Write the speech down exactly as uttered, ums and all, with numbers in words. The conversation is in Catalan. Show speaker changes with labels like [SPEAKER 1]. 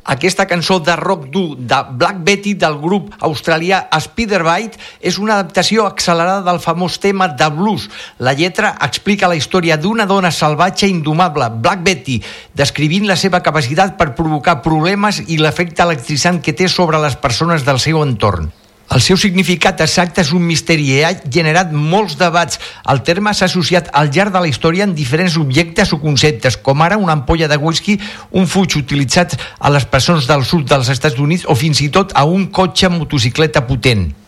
[SPEAKER 1] Aquesta cançó de rock dur de Black Betty del grup australià Spiderbite és una adaptació accelerada del famós tema de blues. La lletra explica la història d'una dona salvatge i indomable, Black Betty, descrivint la seva capacitat per provocar problemes i l'efecte electritzant que té sobre les persones del seu entorn. El seu significat exacte és un misteri i ha generat molts debats. El terme s'ha associat al llarg de la història en diferents objectes o conceptes, com ara una ampolla de whisky, un fuig utilitzat a les presons del sud dels Estats Units o fins i tot a un cotxe motocicleta potent.